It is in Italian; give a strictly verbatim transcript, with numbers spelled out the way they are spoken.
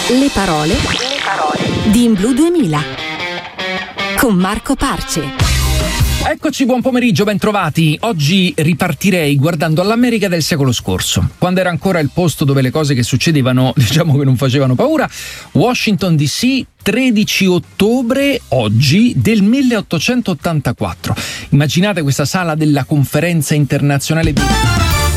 Le parole, le parole di In Blu duemila con Marco Parce. Eccoci, buon pomeriggio, ben trovati. Oggi ripartirei guardando all'America del secolo scorso, quando era ancora il posto dove le cose che succedevano, diciamo che non facevano paura. Washington D C, tredici ottobre, oggi, del milleottocentottantaquattro. Immaginate questa sala della conferenza internazionale di